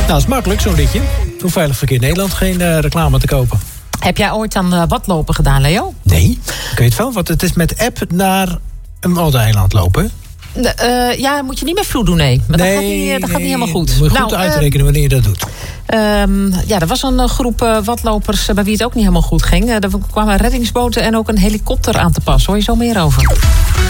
dat is makkelijk, zo'n liedje. Voor Veilig Verkeer Nederland geen reclame te kopen. Heb jij ooit aan watlopen gedaan, Leo? Nee, ik weet wel, want het is met app naar een Waddeneiland lopen. Ja, moet je niet met vloed doen, nee. Maar dat gaat niet helemaal goed. Je moet goed uitrekenen wanneer je dat doet. Er was een groep watlopers bij wie het ook niet helemaal goed ging. Er kwamen reddingsboten en ook een helikopter aan te pas. Hoor je zo meer over?